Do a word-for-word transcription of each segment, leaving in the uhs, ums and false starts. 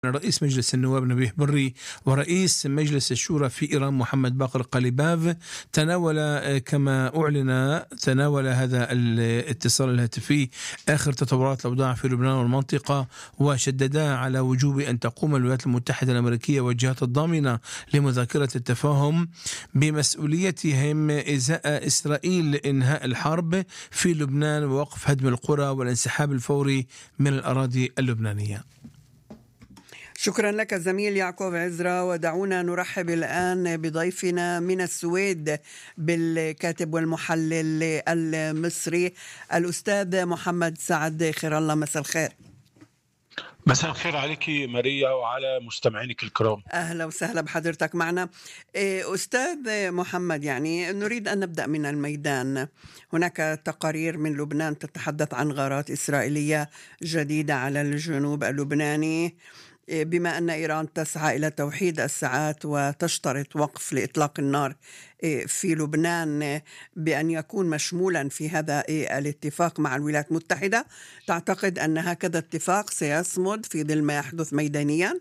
رئيس مجلس النواب نبيه بري ورئيس مجلس الشورى في إيران محمد باقر قليباف تناول كما أعلن تناول هذا الاتصال الهاتفي آخر تطورات الأوضاع في لبنان والمنطقة، وشددا على وجوب أن تقوم الولايات المتحدة الأمريكية والجهات الضامنة لمذاكرة التفاهم بمسؤوليتهم إزاء إسرائيل إنهاء الحرب في لبنان ووقف هدم القرى والانسحاب الفوري من الأراضي اللبنانية. شكرا لك زميل يعقوب عزرا. ودعونا نرحب الآن بضيفنا من السويد بالكاتب والمحلل المصري الأستاذ محمد سعد. خير الله، مساء الخير. مساء الخير عليك ماريا وعلى مستمعينك الكرام. أهلا وسهلا بحضرتك معنا. أستاذ محمد، يعني نريد أن نبدأ من الميدان. هناك تقارير من لبنان تتحدث عن غارات إسرائيلية جديدة على الجنوب اللبناني، بما أن إيران تسعى إلى توحيد الساعات وتشترط وقف لإطلاق النار في لبنان بأن يكون مشمولا في هذا الاتفاق مع الولايات المتحدة. تعتقد أن هكذا اتفاق سيصمد في ظل ما يحدث ميدانيا؟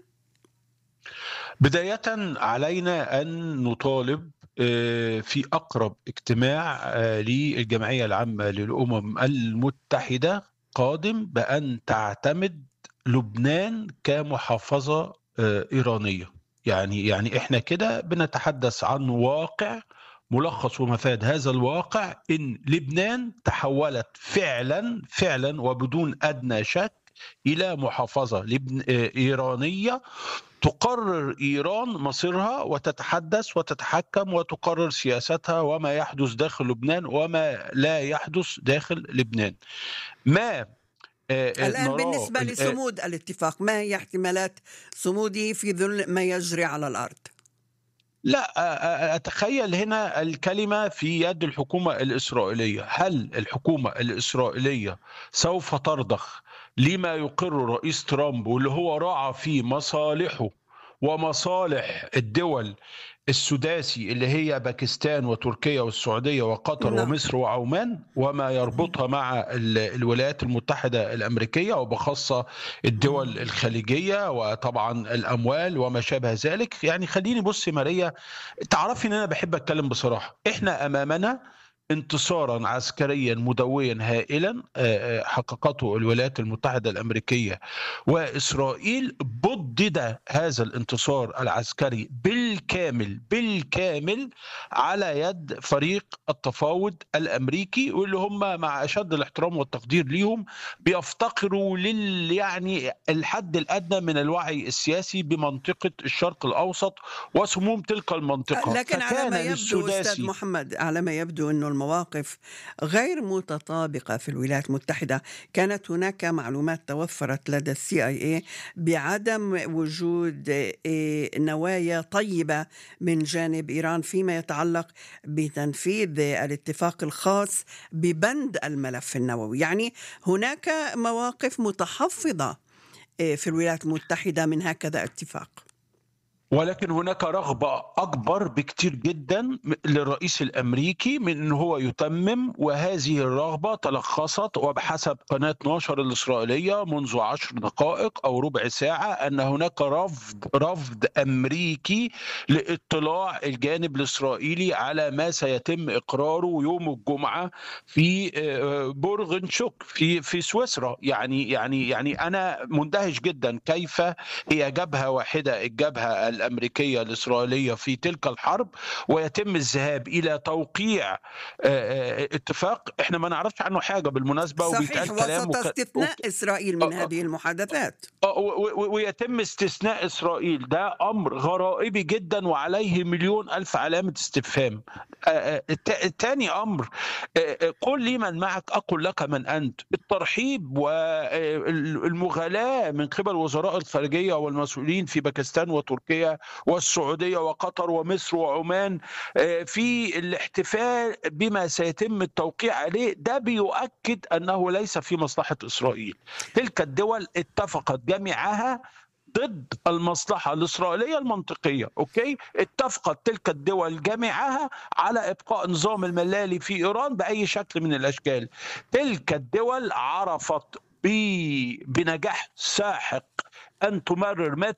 بداية علينا أن نطالب في أقرب اجتماع للجمعية العامة للأمم المتحدة قادم بأن تعتمد لبنان كمحافظة إيرانية. يعني يعني إحنا كده بنتحدث عن واقع ملخص ومفاد. هذا الواقع إن لبنان تحولت فعلا فعلا وبدون أدنى شك إلى محافظة لبن... إيرانية تقرر إيران مصيرها وتتحدث وتتحكم وتقرر سياستها وما يحدث داخل لبنان وما لا يحدث داخل لبنان. ما الآن بالنسبة لصمود الاتفاق، ما هي احتمالات صموده في ظل ما يجري على الأرض؟ لا أتخيل هنا الكلمة في يد الحكومة الإسرائيلية. هل الحكومة الإسرائيلية سوف ترضخ لما يقر رئيس ترامب واللي هو راعى فيه مصالحه ومصالح الدول السداسي اللي هي باكستان وتركيا والسعودية وقطر لا. ومصر وعمان وما يربطها مع الولايات المتحدة الأمريكية وبخاصة الدول الخليجية وطبعا الأموال وما شابه ذلك؟ يعني خليني بصي ماريا، تعرفي ان انا بحب اتكلم بصراحة. احنا امامنا انتصارا عسكريا مدويا هائلا حققته الولايات المتحدة الأمريكية وإسرائيل. بدد هذا الانتصار العسكري بالكامل بالكامل على يد فريق التفاوض الأمريكي، واللي هم مع أشد الاحترام والتقدير ليهم بيفتقروا لل يعني الحد الأدنى من الوعي السياسي بمنطقة الشرق الأوسط وسموم تلك المنطقة. لكن على ما يبدو أستاذ محمد، على ما يبدو أنه المواقف غير متطابقة في الولايات المتحدة. كانت هناك معلومات توفرت لدى السي آي إيه بعدم وجود نوايا طيبة من جانب إيران فيما يتعلق بتنفيذ الاتفاق الخاص ببند الملف النووي. يعني هناك مواقف متحفظة في الولايات المتحدة من هكذا اتفاق، ولكن هناك رغبة أكبر بكتير جدا للرئيس الأمريكي من أنه هو يتمم، وهذه الرغبة تلخصت وبحسب قناة ناشر الإسرائيلية منذ عشر دقائق أو ربع ساعة أن هناك رفض رفض أمريكي لاطلاع الجانب الإسرائيلي على ما سيتم إقراره يوم الجمعة في بورغنشوك في في سويسرا. يعني يعني يعني أنا مندهش جدا كيف هي جبهة واحدة، الجبهة الأمريكية الإسرائيلية في تلك الحرب، ويتم الذهاب إلى توقيع اتفاق احنا ما نعرفش عنه حاجة بالمناسبة. صحيح، وسط وك... استثناء وك... إسرائيل من أه هذه المحادثات ويتم استثناء إسرائيل. ده أمر غرائبي جدا وعليه مليون ألف علامة استفهام. الثاني أمر، قل لي من معك أقول لك من أنت. الترحيب والمغالاة من قبل وزراء الخارجية والمسؤولين في باكستان وتركيا والسعودية وقطر ومصر وعمان في الاحتفال بما سيتم التوقيع عليه، ده بيؤكد أنه ليس في مصلحة إسرائيل. تلك الدول اتفقت جميعها ضد المصلحة الإسرائيلية المنطقية. أوكي، اتفقت تلك الدول جميعها على إبقاء نظام الملالي في إيران بأي شكل من الأشكال. تلك الدول عرفت بنجاح ساحق أن تمرر ما